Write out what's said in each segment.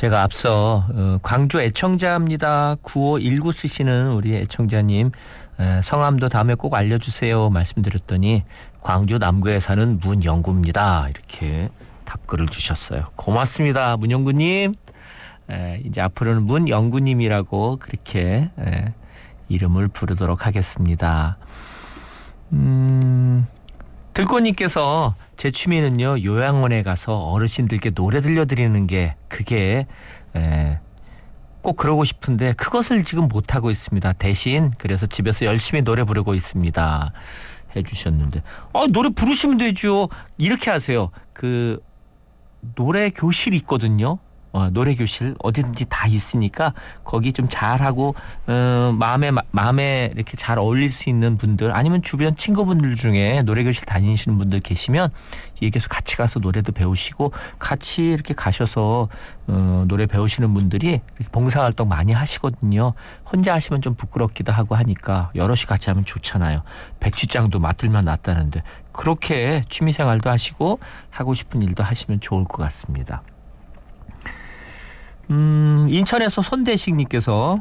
제가 앞서 광주 애청자입니다. 9519 쓰시는 우리 애청자님 성함도 다음에 꼭 알려주세요 말씀드렸더니 광주 남구에 사는 문영구입니다. 이렇게 답글을 주셨어요. 고맙습니다. 문영구님. 이제 앞으로는 문영구님이라고 그렇게 이름을 부르도록 하겠습니다. 들꽃님께서 제 취미는요 요양원에 가서 어르신들께 노래 들려드리는 게 그게 꼭 그러고 싶은데 그것을 지금 못하고 있습니다. 대신 그래서 집에서 열심히 노래 부르고 있습니다 해주셨는데 노래 부르시면 되죠. 이렇게 하세요. 그 노래 교실 있거든요. 노래 교실 어디든지 다 있으니까 거기 좀 잘하고 마음에 이렇게 잘 어울릴 수 있는 분들 아니면 주변 친구분들 중에 노래 교실 다니시는 분들 계시면 여기서 같이 가서 노래도 배우시고 같이 이렇게 가셔서 노래 배우시는 분들이 봉사활동 많이 하시거든요. 혼자 하시면 좀 부끄럽기도 하고 하니까 여럿이 같이 하면 좋잖아요. 백지장도 맡들면 낫다는데 그렇게 취미생활도 하시고 하고 싶은 일도 하시면 좋을 것 같습니다. 인천에서 손대식님께서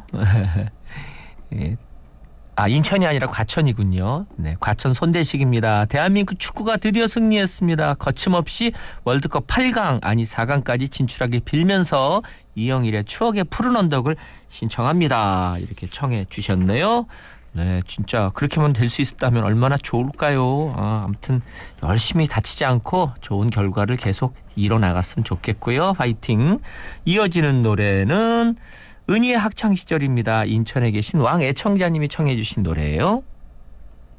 인천이 아니라 과천이군요. 네, 과천 손대식입니다. 대한민국 축구가 드디어 승리했습니다. 거침없이 월드컵 8강 아니 4강까지 진출하길 빌면서 이영일의 추억의 푸른 언덕을 신청합니다. 이렇게 청해 주셨네요. 네, 진짜 그렇게만 될 수 있었다면 얼마나 좋을까요? 아무튼 열심히 다치지 않고 좋은 결과를 계속 이뤄나갔으면 좋겠고요. 파이팅! 이어지는 노래는 은희의 학창시절입니다. 인천에 계신 왕 애청자님이 청해 주신 노래예요.